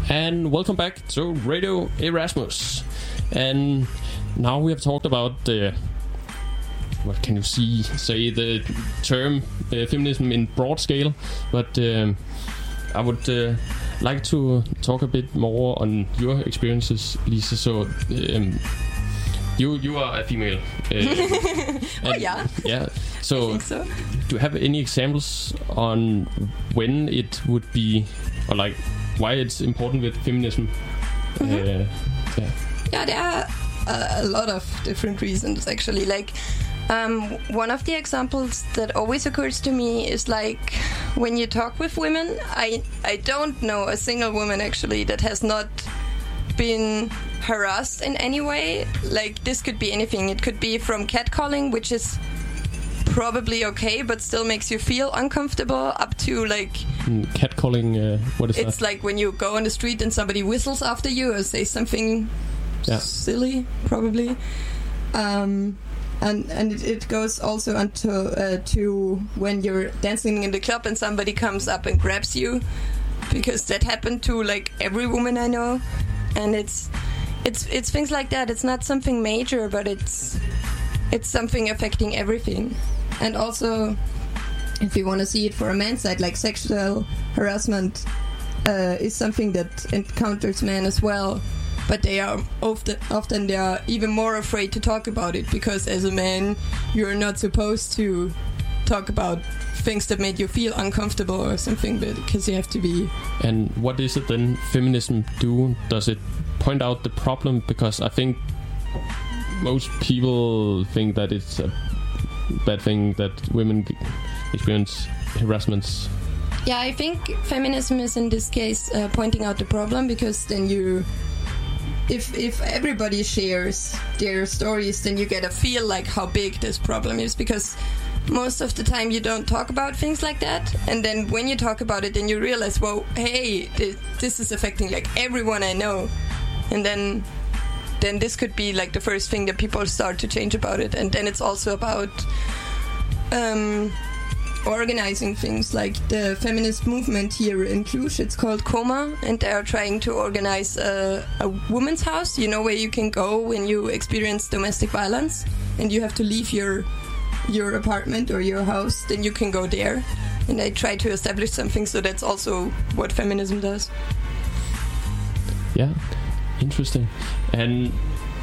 And welcome back to Radio Erasmus. And now we have talked about what can you say the term feminism in broad scale, but I would like to talk a bit more on your experiences, Lisa. So you are a female. Oh yeah. Yeah. So, I think so. Do you have any examples on when it would be, or like why it's important with feminism? Yeah, there are a lot of different reasons actually. Like one of the examples that always occurs to me is like when you talk with women, I don't know a single woman actually that has not been harassed in any way. Like this could be anything. It could be from catcalling, which is probably okay but still makes you feel uncomfortable, up to like catcalling. What is that? It's like when you go on the street and somebody whistles after you or says something silly, probably. And it goes also onto to when you're dancing in the club and somebody comes up and grabs you, because that happened to like every woman I know. And it's things like that. It's not something major, but it's something affecting everything. And also, if you want to see it for a man's side, like sexual harassment is something that encounters men as well. But they are often they are even more afraid to talk about it, because as a man, you're not supposed to talk about things that made you feel uncomfortable or something, because you have to be. And what is it then feminism do? Does it point out the problem? Because I think most people think that it's a bad thing that women experience harassments. Yeah, I think feminism is in this case pointing out the problem, because then you, if everybody shares their stories, then you get a feel like how big this problem is, because most of the time you don't talk about things like that, and then when you talk about it, then you realize, well, hey, this is affecting like everyone I know, and then this could be like the first thing that people start to change about it. And then it's also about organizing things, like the feminist movement here in Cluj. It's called Coma, and they are trying to organize a woman's house, you know, where you can go when you experience domestic violence and you have to leave your apartment or your house, then you can go there. And they try to establish something, so that's also what feminism does. Yeah, interesting. And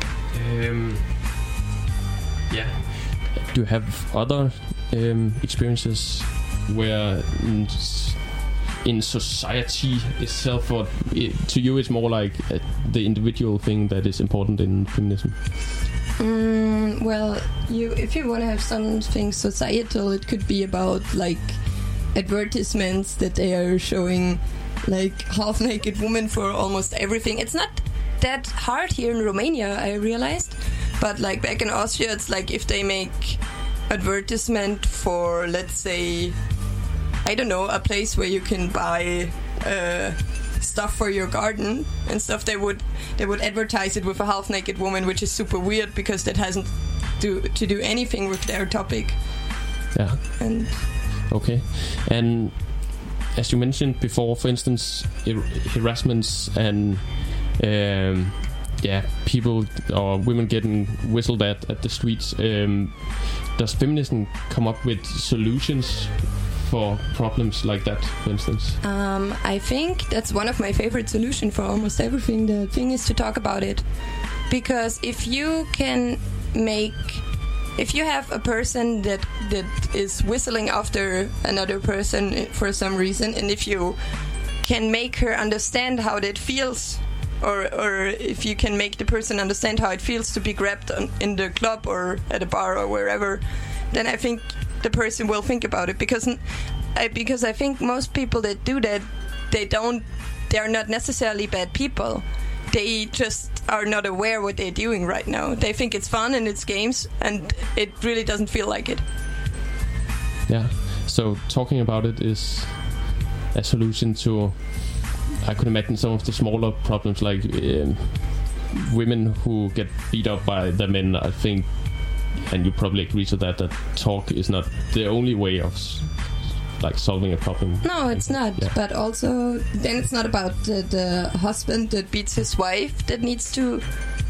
do you have other experiences where in society itself, or to you it's more like the individual thing that is important in feminism? Well, if you want to have something societal, it could be about like advertisements that they are showing like half-naked women for almost everything. It's not that hard here in Romania, I realized, but like back in Austria, it's like if they make advertisement for, let's say, I don't know, a place where you can buy stuff for your garden and stuff, they would advertise it with a half-naked woman, which is super weird because that hasn't to do anything with their topic. Yeah. And okay. And as you mentioned before, for instance, harassments and people or women getting whistled at the streets. Does feminism come up with solutions for problems like that, for instance? I think that's one of my favorite solutions for almost everything. The thing is to talk about it, because if you have a person that is whistling after another person for some reason, and if you can make her understand how that feels, or if you can make the person understand how it feels to be grabbed in the club or at a bar or wherever, then I think the person will think about it. Because I think most people that do that, they are not necessarily bad people. They just are not aware what they're doing right now. They think it's fun and it's games, and it really doesn't feel like it. Yeah. So talking about it is a solution to, I could imagine, some of the smaller problems, like women who get beat up by the men. I think, and you probably agree to that talk is not the only way of like solving a problem. No, it's not. Yeah. But also, then it's not about the husband that beats his wife that needs to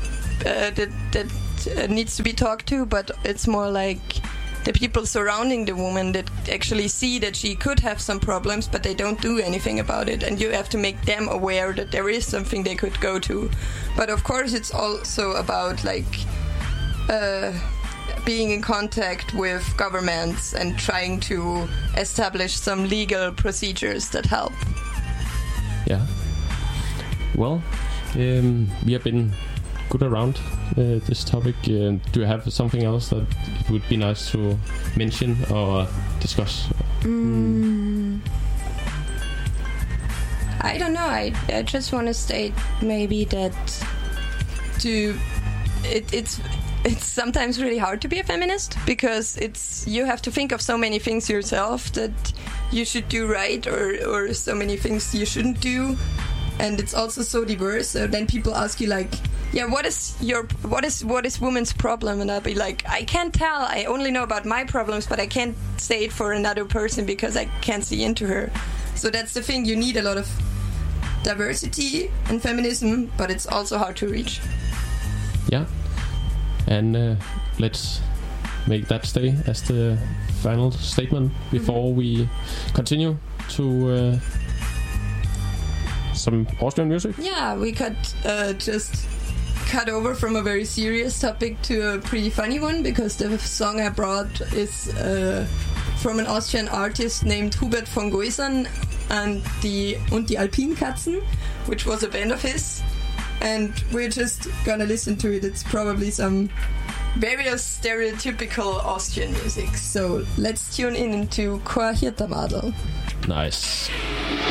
needs to be talked to, but it's more like the people surrounding the woman that actually see that she could have some problems, but they don't do anything about it, and you have to make them aware that there is something they could go to. But of course, it's also about like being in contact with governments and trying to establish some legal procedures that help. Yeah. Well, we have been good around this topic. Do you have something else that it would be nice to mention or discuss? I don't know. I just want to state maybe that it's sometimes really hard to be a feminist, because you have to think of so many things yourself that you should do right, or so many things you shouldn't do, and it's also so diverse. So then people ask you like, yeah, what is women's problem? And I'll be like, I can't tell. I only know about my problems, but I can't say it for another person because I can't see into her. So that's the thing. You need a lot of diversity in feminism, but it's also hard to reach. Yeah. And let's make that stay as the final statement before we continue to some Austrian music. Yeah, we could just cut over from a very serious topic to a pretty funny one, because the song I brought is from an Austrian artist named Hubert von Goisern and die Alpinkatzen, which was a band of his. And we're just gonna listen to it. It's probably some various stereotypical Austrian music. So let's tune in into Chor Hirtermadel. Nice.